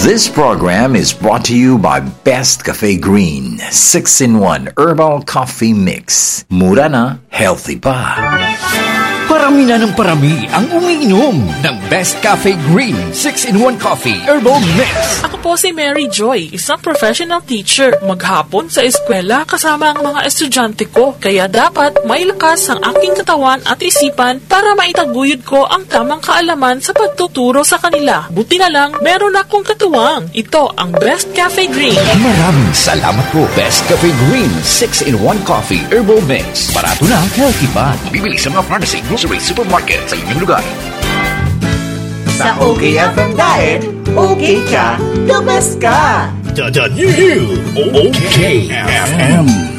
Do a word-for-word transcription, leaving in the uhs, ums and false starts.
This program is brought to you by Best Cafe Green six in one Herbal Coffee Mix. Mura na, healthy pa. Parami na ng parami ang umiinom ng Best Cafe Green six in one Coffee Herbal Mix. Ako po si Mary Joy, isang professional teacher. Maghapon sa eskwela kasama ang mga estudyante ko. Kaya dapat may lakas ang aking katawan at isipan para maitaguyod ko ang tamang kaalaman sa pagtuturo sa kanila. Buti na lang, meron akong katuwang. Ito ang Best Cafe Green. Maraming salamat po. Best Cafe Green six in one Coffee Herbal Mix. Barato na, healthy pa. Bibili sa mga pharmacy, grocery, supermarket sa inyong lugar. Sa O K F M Diet, okay ka, the best ka! The, the new O K F M.